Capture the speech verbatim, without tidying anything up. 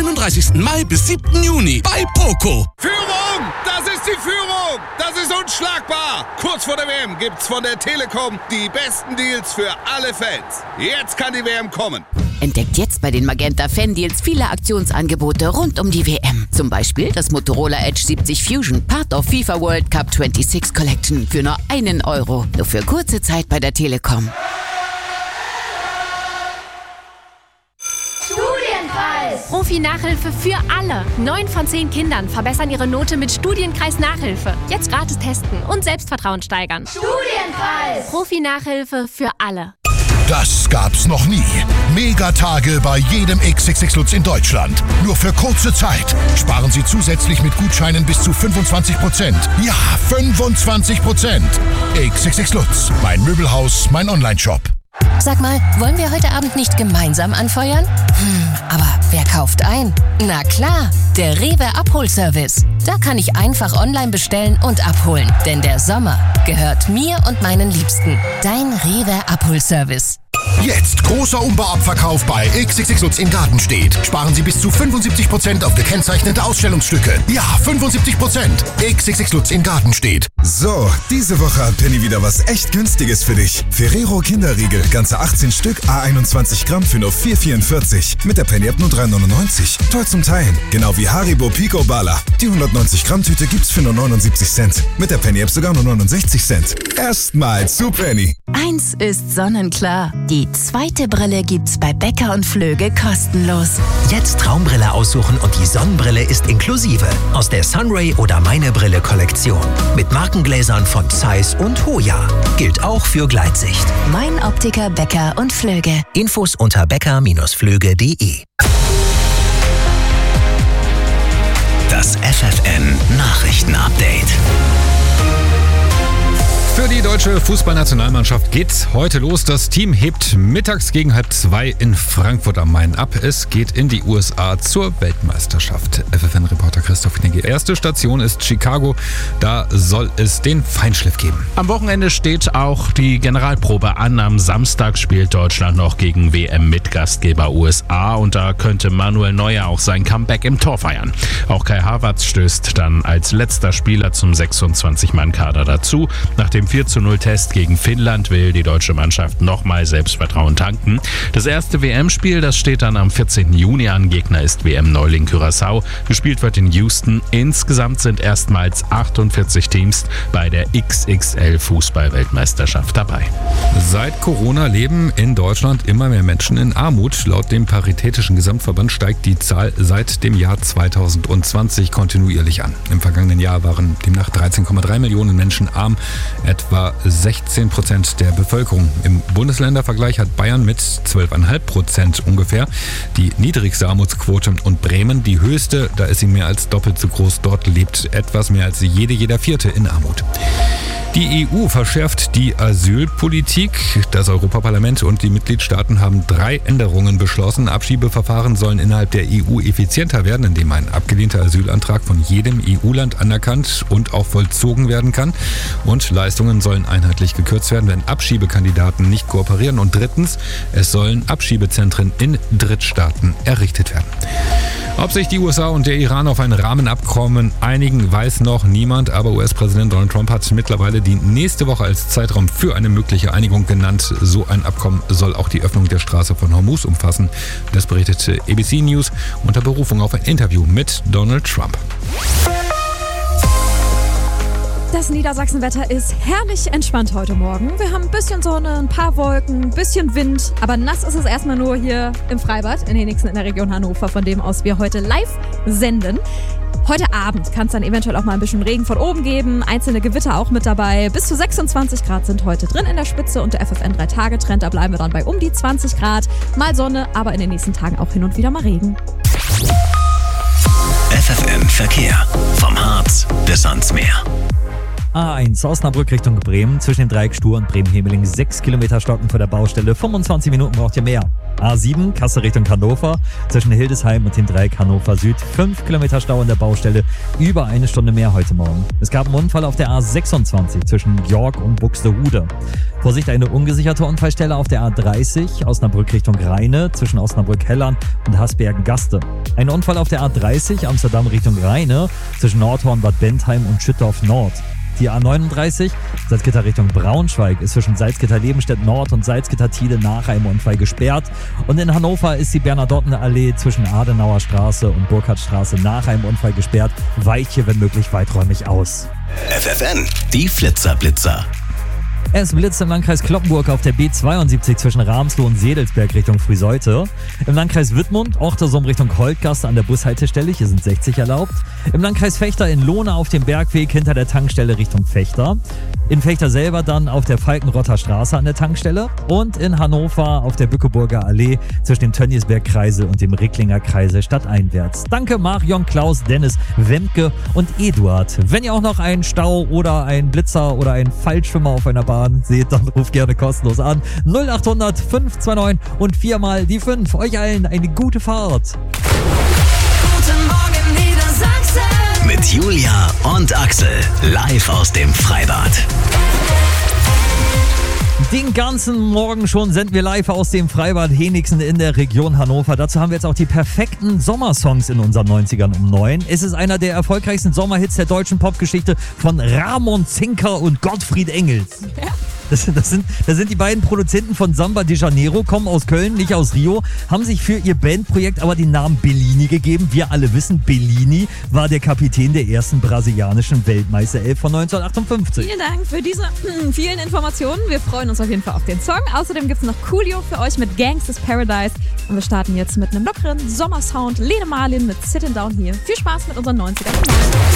einunddreißigsten Mai bis siebten Juni bei Poco. Führung! Das ist die Führung! Das ist unschlagbar! Kurz vor der W M gibt's von der Telekom die besten Deals für alle Fans. Jetzt kann die W M kommen. Entdeckt jetzt bei den Magenta Fan-Deals viele Aktionsangebote rund um die W M. Zum Beispiel das Motorola Edge siebzig Fusion, Part of FIFA World Cup sechsundzwanzig Collection für nur einen Euro. Nur für kurze Zeit bei der Telekom. Studienpreis! Profi-Nachhilfe für alle. Neun von zehn Kindern verbessern ihre Note mit Studienkreis Nachhilfe. Jetzt gratis testen und Selbstvertrauen steigern. Studienpreis! Profi-Nachhilfe für alle. Das gab's noch nie. Megatage bei jedem X X X Lutz in Deutschland. Nur für kurze Zeit. Sparen Sie zusätzlich mit Gutscheinen bis zu fünfundzwanzig Prozent. Ja, fünfundzwanzig Prozent. X X X Lutz. Mein Möbelhaus, mein Onlineshop. Sag mal, wollen wir heute Abend nicht gemeinsam anfeuern? Hm, aber wer kauft ein? Na klar, der Rewe Abholservice. Da kann ich einfach online bestellen und abholen. Denn der Sommer gehört mir und meinen Liebsten. Dein Rewe Abholservice. Jetzt großer Umbauabverkauf bei X X X Lutz in Gartenstedt. Sparen Sie bis zu fünfundsiebzig Prozent auf gekennzeichnete Ausstellungsstücke. Ja, fünfundsiebzig Prozent. X X X Lutz in Gartenstedt. So, diese Woche hat Penny wieder was echt Günstiges für dich. Ferrero Kinderriegel, ganze achtzehn Stück, à einundzwanzig Gramm für nur vier vierundvierzig. Mit der Penny App nur drei neunundneunzig. Toll zum Teilen. Genau wie Haribo Pico Bala. Die hundertneunzig Gramm Tüte gibt's für nur neunundsiebzig Cent. Mit der Penny App sogar nur neunundsechzig Cent. Erstmal zu Penny. Eins ist sonnenklar. Die zweite Brille gibt's bei Becker und Flöge kostenlos. Jetzt Traumbrille aussuchen und die Sonnenbrille ist inklusive. Aus der Sunray oder Meine Brille Kollektion. Mit Markengläsern von Zeiss und Hoya. Gilt auch für Gleitsicht. Mein Optiker Becker und Flöge. Infos unter becker Bindestrich flöge punkt de. Das F F N Nachrichtenupdate. Für die deutsche Fußballnationalmannschaft geht's heute los. Das Team hebt mittags gegen halb zwei in Frankfurt am Main ab. Es geht in die U S A zur Weltmeisterschaft. F F N-Reporter Christoph Knigge. Erste Station ist Chicago. Da soll es den Feinschliff geben. Am Wochenende steht auch die Generalprobe an. Am Samstag spielt Deutschland noch gegen W M-Mitgastgeber U S A. Und da könnte Manuel Neuer auch sein Comeback im Tor feiern. Auch Kai Havertz stößt dann als letzter Spieler zum sechsundzwanzig-Mann-Kader dazu. Nach dem vier zu null Test gegen Finnland will die deutsche Mannschaft nochmal Selbstvertrauen tanken. Das erste W M-Spiel, das steht dann am vierzehnten Juni an. Gegner ist W M-Neuling Curaçao. Gespielt wird in Houston. Insgesamt sind erstmals achtundvierzig Teams bei der X X L-Fußball-Weltmeisterschaft dabei. Seit Corona leben in Deutschland immer mehr Menschen in Armut. Laut dem Paritätischen Gesamtverband steigt die Zahl seit dem Jahr zweitausendzwanzig kontinuierlich an. Im vergangenen Jahr waren demnach dreizehn Komma drei Millionen Menschen arm. Etwa sechzehn Prozent der Bevölkerung. Im Bundesländervergleich hat Bayern mit zwölf Komma fünf Prozent ungefähr die niedrigste Armutsquote und Bremen die höchste. Da ist sie mehr als doppelt so groß. Dort lebt etwas mehr als jede, jeder Vierte in Armut. Die E U verschärft die Asylpolitik. Das Europaparlament und die Mitgliedstaaten haben drei Änderungen beschlossen. Abschiebeverfahren sollen innerhalb der E U effizienter werden, indem ein abgelehnter Asylantrag von jedem E U-Land anerkannt und auch vollzogen werden kann. Und Leistungen sollen einheitlich gekürzt werden, wenn Abschiebekandidaten nicht kooperieren. Und drittens, es sollen Abschiebezentren in Drittstaaten errichtet werden. Ob sich die U S A und der Iran auf ein Rahmenabkommen einigen, weiß noch niemand. Aber U S-Präsident Donald Trump hat mittlerweile die nächste Woche als Zeitraum für eine mögliche Einigung genannt. So ein Abkommen soll auch die Öffnung der Straße von Hormuz umfassen. Das berichtete A B C News unter Berufung auf ein Interview mit Donald Trump. Das Niedersachsenwetter ist herrlich entspannt heute Morgen. Wir haben ein bisschen Sonne, ein paar Wolken, ein bisschen Wind. Aber nass ist es erstmal nur hier im Freibad in Henigsen in der Region Hannover, von dem aus wir heute live senden. Heute Abend kann es dann eventuell auch mal ein bisschen Regen von oben geben. Einzelne Gewitter auch mit dabei. Bis zu sechsundzwanzig Grad sind heute drin in der Spitze und der F F N drei Tage Trend. Da bleiben wir dann bei um die zwanzig Grad. Mal Sonne, aber in den nächsten Tagen auch hin und wieder mal Regen. F F N Verkehr. Vom Harz bis ans Meer. A eins Osnabrück Richtung Bremen. Zwischen dem Dreieck Stur und Bremen-Hemeling sechs Kilometer stocken vor der Baustelle. fünfundzwanzig Minuten braucht ihr mehr. A sieben, Kassel Richtung Hannover, zwischen Hildesheim und dem Dreieck Hannover Süd. fünf Kilometer Stau an der Baustelle, über eine Stunde mehr heute Morgen. Es gab einen Unfall auf der A sechsundzwanzig zwischen York und Buxtehude. Vorsicht, eine ungesicherte Unfallstelle auf der A dreißig, Osnabrück Richtung Rheine, zwischen Osnabrück-Hellern und Hasbergen-Gaste. Ein Unfall auf der A dreißig, Amsterdam Richtung Rheine, zwischen Nordhorn, Bad Bentheim und Schüttorf Nord. Die A neununddreißig, Salzgitter Richtung Braunschweig, ist zwischen Salzgitter-Lebenstedt Nord und Salzgitter-Thiele nach einem Unfall gesperrt. Und in Hannover ist die Bernadottenallee zwischen Adenauer Straße und Burkhardtstraße nach einem Unfall gesperrt. Weiche, wenn möglich, weiträumig aus. F F N, die Flitzer-Blitzer. Es blitzt im Landkreis Cloppenburg auf der B zweiundsiebzig zwischen Ramsloh und Sedelsberg Richtung Frühseute. Im Landkreis Wittmund, Ortersum Richtung Holtgasse an der Bushaltestelle, hier sind sechzig erlaubt. Im Landkreis Vechta in Lohne auf dem Bergweg hinter der Tankstelle Richtung Vechta. In Vechta selber dann auf der Falkenrotter Straße an der Tankstelle. Und in Hannover auf der Bückeburger Allee zwischen dem Tönniesberg-Kreisel und dem Ricklinger Kreisel stadteinwärts. Danke Marion, Klaus, Dennis, Wemke und Eduard. Wenn ihr auch noch einen Stau oder einen Blitzer oder einen Fallschwimmer auf einer Bahn seht, dann ruft gerne kostenlos an. null achthundert fünf zwei neun und viermal die fünf. Euch allen eine gute Fahrt. Guten Morgen Niedersachsen. Mit Julia und Axel. Live aus dem Freibad. Den ganzen Morgen schon senden wir live aus dem Freibad Henigsen in der Region Hannover. Dazu haben wir jetzt auch die perfekten Sommersongs in unseren neunzigern um neun. Es ist einer der erfolgreichsten Sommerhits der deutschen Popgeschichte von Ramon Zinker und Gottfried Engels. Ja. Das, das, sind, das sind die beiden Produzenten von Samba de Janeiro, kommen aus Köln, nicht aus Rio, haben sich für ihr Bandprojekt aber den Namen Bellini gegeben. Wir alle wissen, Bellini war der Kapitän der ersten brasilianischen Weltmeisterelf von neunzehnhundertachtundfünfzig. Vielen Dank für diese hm, vielen Informationen. Wir freuen uns auf jeden Fall auf den Song. Außerdem gibt es noch Coolio für euch mit Gangsters Paradise. Und wir starten jetzt mit einem lockeren Sommersound. Lene Marlin mit Sitting Down hier. Viel Spaß mit unseren neunzigern.